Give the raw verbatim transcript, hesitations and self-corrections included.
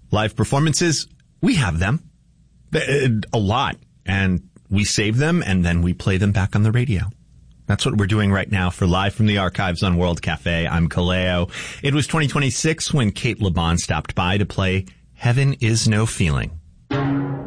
live performances, we have them. A lot. And we save them and then we play them back on the radio. That's what we're doing right now for Live from the Archives on World Cafe. I'm Kaleo. It was twenty twenty-six when Kate LeBon stopped by to play Heaven Is No Feeling.